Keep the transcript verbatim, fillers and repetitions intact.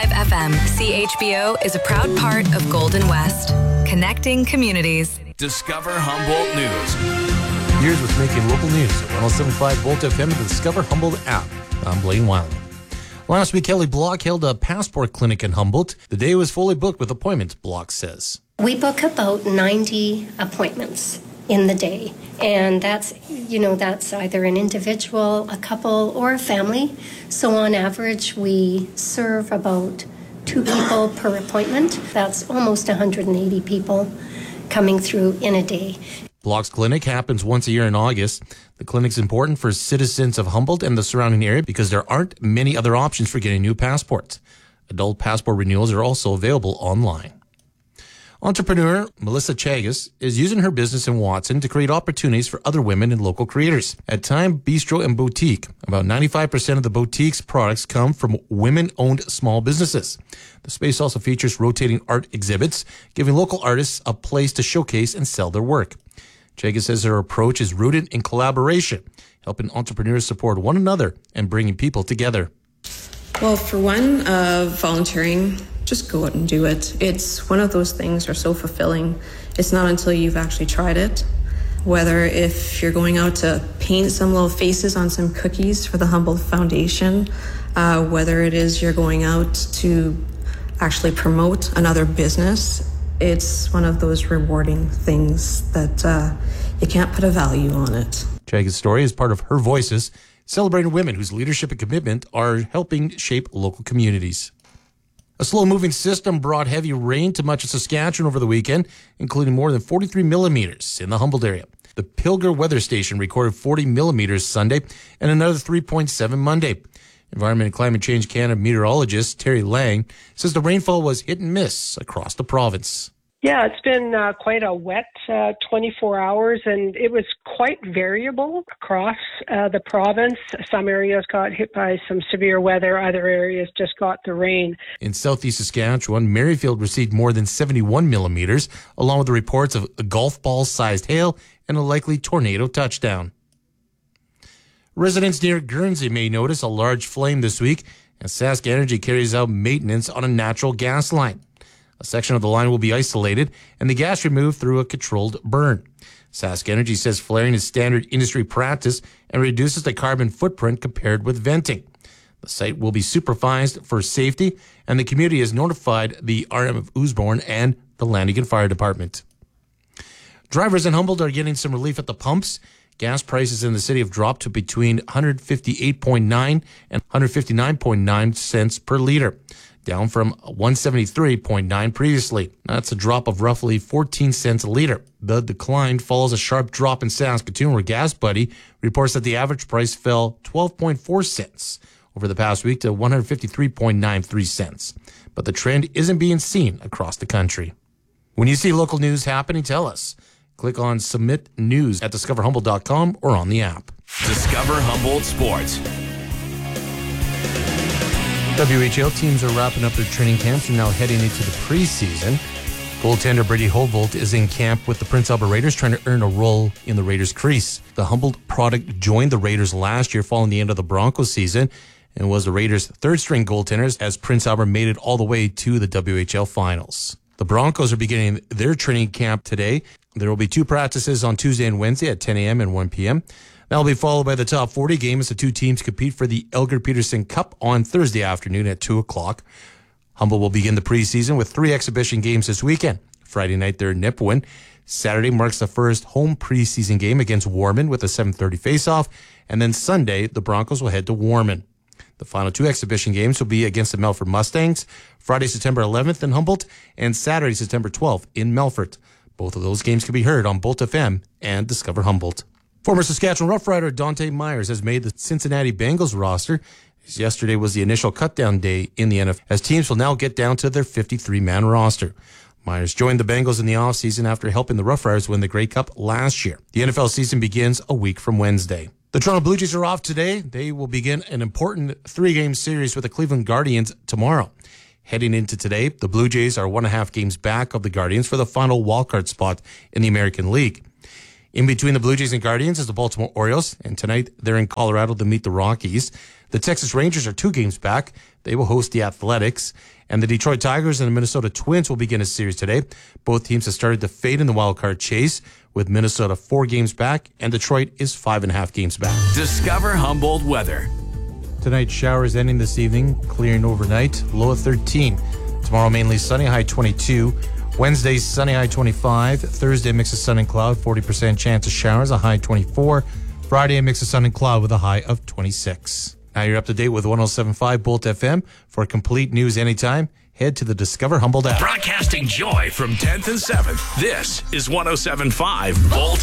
five F M, C H B O is a proud part of Golden West, connecting communities. Discover Humboldt News. Here's what's making local news at one oh seven point five Volt F M and the Discover Humboldt app. I'm Blaine Wiley. Last week, Kelly Block held a passport clinic in Humboldt. The day was fully booked with appointments, Block says. We book about ninety appointments in the day, and that's, you know, that's either an individual, a couple, or a family. So on average, we serve about two people per appointment. That's almost one hundred eighty people coming through in a day. Block's clinic happens once a year in August. The clinic's important for citizens of Humboldt and the surrounding area because there aren't many other options for getting new passports. Adult passport renewals are also available online. Entrepreneur Melissa Chagas is using her business in Watson to create opportunities for other women and local creators. At Time Bistro and Boutique, about ninety-five percent of the boutique's products come from women-owned small businesses. The space also features rotating art exhibits, giving local artists a place to showcase and sell their work. Chagas says her approach is rooted in collaboration, helping entrepreneurs support one another and bringing people together. Well, for one, uh, volunteering, just go out and do it. It's one of those things that are so fulfilling. It's not until you've actually tried it. Whether if you're going out to paint some little faces on some cookies for the Humboldt Foundation, uh, whether it is you're going out to actually promote another business, it's one of those rewarding things that uh, you can't put a value on it. Chagas' story is part of Her Voices, celebrating women whose leadership and commitment are helping shape local communities. A slow-moving system brought heavy rain to much of Saskatchewan over the weekend, including more than forty-three millimeters in the Humboldt area. The Pilger Weather Station recorded forty millimeters Sunday and another three point seven Monday. Environment and Climate Change Canada meteorologist Terry Lang says the rainfall was hit and miss across the province. Yeah, it's been uh, quite a wet uh, twenty-four hours, and it was quite variable across uh, the province. Some areas got hit by some severe weather. Other areas just got the rain. In southeast Saskatchewan, Merrifield received more than seventy-one millimeters, along with the reports of a golf ball-sized hail and a likely tornado touchdown. Residents near Guernsey may notice a large flame this week, as Sask Energy carries out maintenance on a natural gas line. A section of the line will be isolated and the gas removed through a controlled burn. Sask Energy says flaring is standard industry practice and reduces the carbon footprint compared with venting. The site will be supervised for safety, and the community has notified the R M of Oosborne and the Lanigan Fire Department. Drivers in Humboldt are getting some relief at the pumps. Gas prices in the city have dropped to between one fifty-eight point nine and one fifty-nine point nine cents per liter, down from one seventy-three point nine previously. That's a drop of roughly fourteen cents a liter. The decline follows a sharp drop in Saskatoon, where Gas Buddy reports that the average price fell twelve point four cents over the past week to one fifty-three point nine three cents. But the trend isn't being seen across the country. When you see local news happening, tell us. Click on Submit News at discover humboldt dot com or on the app. Discover Humboldt Sports. W H L teams are wrapping up their training camps and now heading into the preseason. Goaltender Brady Hobolt is in camp with the Prince Albert Raiders, trying to earn a role in the Raiders' crease. The Humboldt product joined the Raiders last year following the end of the Broncos season and was the Raiders' third-string goaltender as Prince Albert made it all the way to the W H L finals. The Broncos are beginning their training camp today. There will be two practices on Tuesday and Wednesday at ten a.m. and one p.m. That will be followed by the top forty game as the two teams compete for the Elgar Peterson Cup on Thursday afternoon at two o'clock. Humboldt will begin the preseason with three exhibition games this weekend. Friday night, they're in Nipawin. Saturday marks the first home preseason game against Warman with a seven thirty faceoff. And then Sunday, the Broncos will head to Warman. The final two exhibition games will be against the Melfort Mustangs, Friday, September eleventh in Humboldt, and Saturday, September twelfth in Melfort. Both of those games can be heard on Bolt F M and Discover Humboldt. Former Saskatchewan Rough Rider Dante Myers has made the Cincinnati Bengals roster. Yesterday was the initial cutdown day in the N F L, as teams will now get down to their fifty-three man roster. Myers joined the Bengals in the offseason after helping the Rough Riders win the Grey Cup last year. The N F L season begins a week from Wednesday. The Toronto Blue Jays are off today. They will begin an important three-game series with the Cleveland Guardians tomorrow. Heading into today, the Blue Jays are one and a half games back of the Guardians for the final wildcard spot in the American League. In between the Blue Jays and Guardians is the Baltimore Orioles, and tonight they're in Colorado to meet the Rockies. The Texas Rangers are two games back. They will host the Athletics. And the Detroit Tigers and the Minnesota Twins will begin a series today. Both teams have started to fade in the wild card chase, with Minnesota four games back, and Detroit is five and a half games back. Discover Humboldt weather. Tonight, showers ending this evening, clearing overnight, low of thirteen. Tomorrow, mainly sunny, high twenty-two. Wednesday, sunny, high twenty-five. Thursday, mix of sun and cloud, forty percent chance of showers, a high twenty-four. Friday, a mix of sun and cloud with a high of twenty-six. Now you're up to date with one oh seven point five Bolt F M. For complete news anytime, head to the Discover Humboldt app. Broadcasting joy from tenth and seventh. This is one oh seven point five Bolt